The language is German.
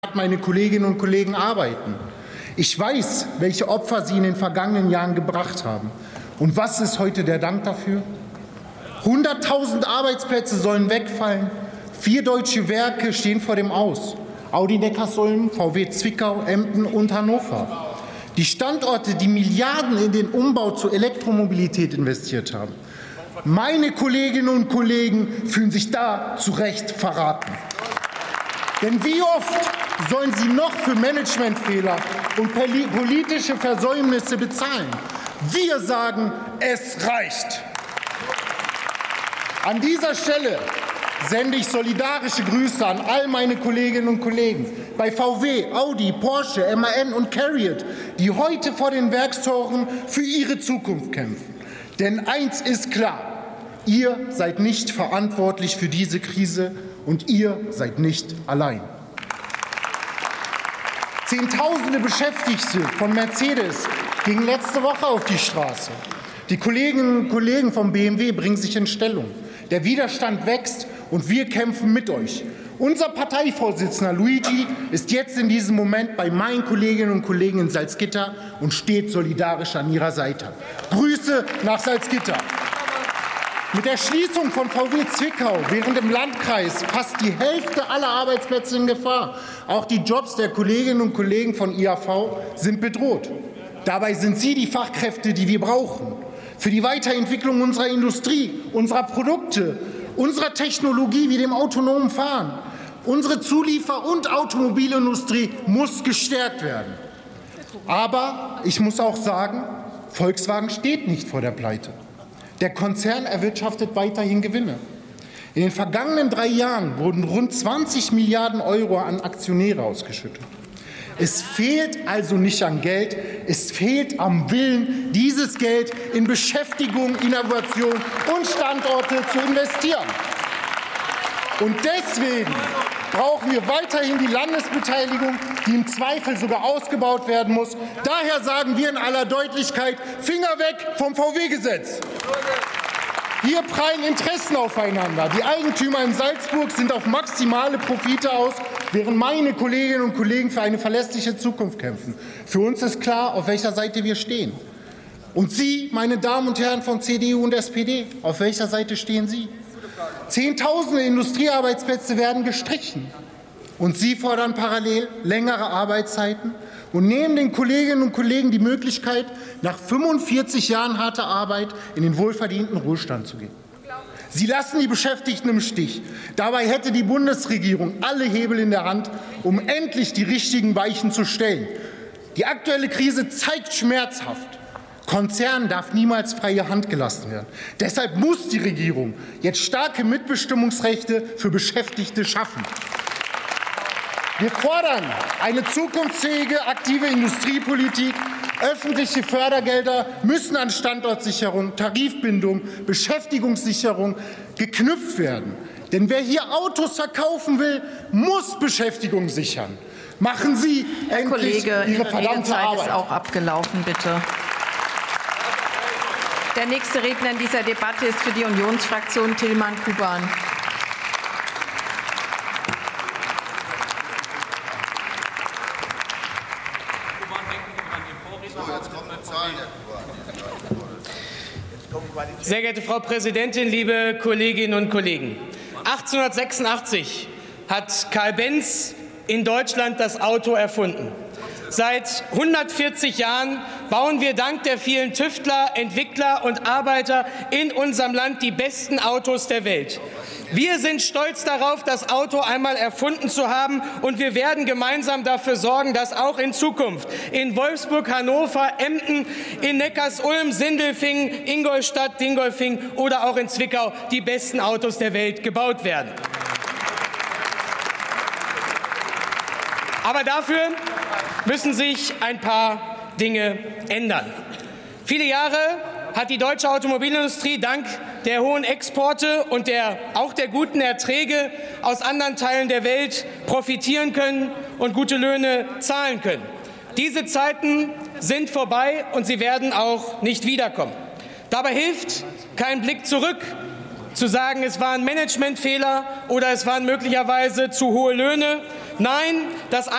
hart meine Kolleginnen und Kollegen arbeiten. Ich weiß, welche Opfer sie in den vergangenen Jahren gebracht haben. Und was ist heute der Dank dafür? 100.000 Arbeitsplätze sollen wegfallen. 4 deutsche Werke stehen vor dem Aus. Audi Neckarsulm, VW Zwickau, Emden und Hannover. Die Standorte, die Milliarden in den Umbau zur Elektromobilität investiert haben. Meine Kolleginnen und Kollegen fühlen sich da zu Recht verraten. Denn wie oft sollen sie noch für Managementfehler und politische Versäumnisse bezahlen? Wir sagen, es reicht. An dieser Stelle sende ich solidarische Grüße an all meine Kolleginnen und Kollegen bei VW, Audi, Porsche, MAN und CARIAD, die heute vor den Werkstoren für ihre Zukunft kämpfen. Denn eins ist klar, ihr seid nicht verantwortlich für diese Krise und ihr seid nicht allein. Zehntausende Beschäftigte von Mercedes gingen letzte Woche auf die Straße. Die Kolleginnen und Kollegen vom BMW bringen sich in Stellung. Der Widerstand wächst und wir kämpfen mit euch. Unser Parteivorsitzender Luigi ist jetzt in diesem Moment bei meinen Kolleginnen und Kollegen in Salzgitter und steht solidarisch an ihrer Seite. Grüße nach Salzgitter. Mit der Schließung von VW Zwickau während im Landkreis fast die Hälfte aller Arbeitsplätze in Gefahr. Auch die Jobs der Kolleginnen und Kollegen von IAV sind bedroht. Dabei sind sie die Fachkräfte, die wir brauchen. Für die Weiterentwicklung unserer Industrie, unserer Produkte, unserer Technologie wie dem autonomen Fahren. Unsere Zuliefer- und Automobilindustrie muss gestärkt werden. Aber ich muss auch sagen, Volkswagen steht nicht vor der Pleite. Der Konzern erwirtschaftet weiterhin Gewinne. In den vergangenen 3 Jahren wurden rund 20 Milliarden € an Aktionäre ausgeschüttet. Es fehlt also nicht an Geld, es fehlt am Willen, dieses Geld in Beschäftigung, Innovation und Standorte zu investieren. Und deswegen brauchen wir weiterhin die Landesbeteiligung, die im Zweifel sogar ausgebaut werden muss. Daher sagen wir in aller Deutlichkeit, Finger weg vom VW-Gesetz. Hier prallen Interessen aufeinander. Die Eigentümer in Salzburg sind auf maximale Profite aus, während meine Kolleginnen und Kollegen für eine verlässliche Zukunft kämpfen. Für uns ist klar, auf welcher Seite wir stehen. Und Sie, meine Damen und Herren von CDU und SPD, auf welcher Seite stehen Sie? Zehntausende Industriearbeitsplätze werden gestrichen. Und Sie fordern parallel längere Arbeitszeiten und nehmen den Kolleginnen und Kollegen die Möglichkeit, nach 45 Jahren harter Arbeit in den wohlverdienten Ruhestand zu gehen. Sie lassen die Beschäftigten im Stich. Dabei hätte die Bundesregierung alle Hebel in der Hand, um endlich die richtigen Weichen zu stellen. Die aktuelle Krise zeigt schmerzhaft, Konzernen darf niemals freie Hand gelassen werden. Deshalb muss die Regierung jetzt starke Mitbestimmungsrechte für Beschäftigte schaffen. Wir fordern eine zukunftsfähige, aktive Industriepolitik. Öffentliche Fördergelder müssen an Standortsicherung, Tarifbindung, Beschäftigungssicherung geknüpft werden. Denn wer hier Autos verkaufen will, muss Beschäftigung sichern. Machen Sie endlich Ihre verdammte Arbeit. Ihre Redezeit ist auch abgelaufen, bitte. Der nächste Redner in dieser Debatte ist für die Unionsfraktion Tilman Kuban. Sehr geehrte Frau Präsidentin, liebe Kolleginnen und Kollegen! 1886 hat Karl Benz in Deutschland das Auto erfunden. Seit 140 Jahren bauen wir dank der vielen Tüftler, Entwickler und Arbeiter in unserem Land die besten Autos der Welt. Wir sind stolz darauf, das Auto einmal erfunden zu haben, und wir werden gemeinsam dafür sorgen, dass auch in Zukunft in Wolfsburg, Hannover, Emden, in Neckarsulm, Sindelfingen, Ingolstadt, Dingolfing oder auch in Zwickau die besten Autos der Welt gebaut werden. Aber dafür müssen sich ein paar Dinge ändern. Viele Jahre hat die deutsche Automobilindustrie dank der hohen Exporte und auch der guten Erträge aus anderen Teilen der Welt profitieren können und gute Löhne zahlen können. Diese Zeiten sind vorbei und sie werden auch nicht wiederkommen. Dabei hilft kein Blick zurück, zu sagen, es waren Managementfehler oder es waren möglicherweise zu hohe Löhne. Nein, das